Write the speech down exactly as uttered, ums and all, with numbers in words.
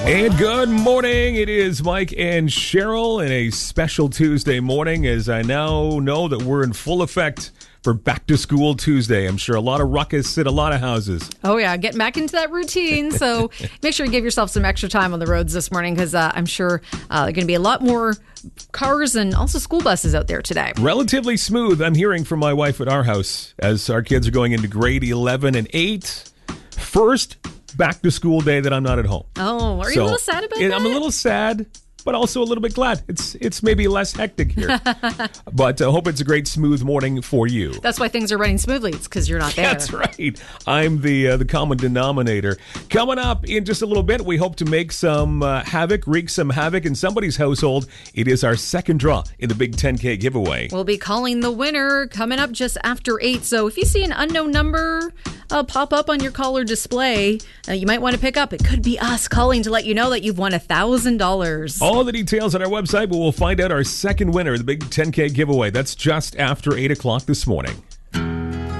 And good morning. It is Mike and Cheryl in a special Tuesday morning, as I now know that we're in full effect for Back to School Tuesday. I'm sure a lot of ruckus at a lot of houses. Oh, yeah. Getting back into that routine. So make sure you give yourself some extra time on the roads this morning, because uh, I'm sure uh, there are going to be a lot more cars and also school buses out there today. Relatively smooth, I'm hearing from my wife at our house, as our kids are going into grade eleven and eight. First back to school day that I'm not at home. Oh, are you so, a little sad about it, that? I'm a little sad, but also a little bit glad. It's it's maybe less hectic here. But I uh, hope it's a great, smooth morning for you. That's why things are running smoothly. It's because you're not there. That's right. I'm the uh, the common denominator. Coming up in just a little bit, we hope to make some uh, havoc, wreak some havoc in somebody's household. It is our second draw in the Big ten K giveaway. We'll be calling the winner coming up just after eight. So if you see an unknown number uh, pop up on your caller display, uh, you might want to pick up. It could be us calling to let you know that you've won one thousand dollars. All the details on our website, but we'll find out our second winner, the Big ten K giveaway. That's just after eight o'clock this morning.